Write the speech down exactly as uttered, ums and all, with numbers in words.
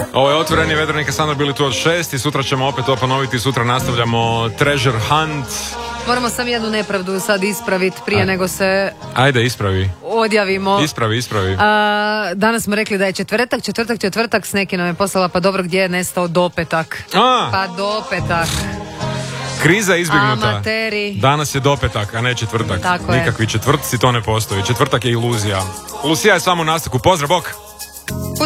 Ovo je Otvoreni Vedrnik, Sandra bili tu od šest i sutra ćemo opet to ponoviti. Sutra nastavljamo Treasure Hunt. Moramo sam jednu nepravdu sad ispraviti prije A. nego se... Ajde, ispravi. Odjavimo. Ispravi, ispravi. A, danas smo rekli da je četvrtak, četvrtak, četvrtak, s neki nam je poslala, pa dobro, gdje je nestao dopetak? A. Pa dopetak. Kriza je izbjegnuta. Amateri. Danas je dopetak, a ne četvrtak. Tako Nikakvi je. četvrtci, to ne postoji. Četvrtak je iluzija. Lucija je samo u nastavku. Pozdrav, bok!